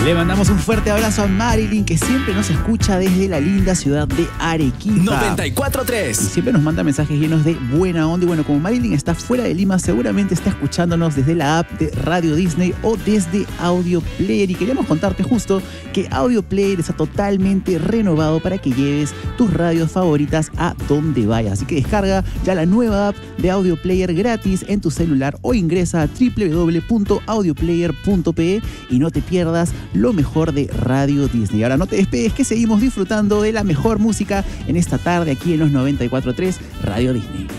Le mandamos un fuerte abrazo a Marilyn, que siempre nos escucha desde la linda ciudad de Arequipa. 94.3. Y siempre nos manda mensajes llenos de buena onda. Y bueno, como Marilyn está fuera de Lima, seguramente está escuchándonos desde la app de Radio Disney o desde Audio Player. Y queríamos contarte justo que Audio Player está totalmente renovado para que lleves tus radios favoritas a donde vayas. Así que descarga ya la nueva app de Audio Player gratis en tu celular o ingresa a www.audioplayer.pe y no te pierdas lo mejor de Radio Disney. Ahora no te despegues, que seguimos disfrutando de la mejor música en esta tarde aquí en los 94.3 Radio Disney.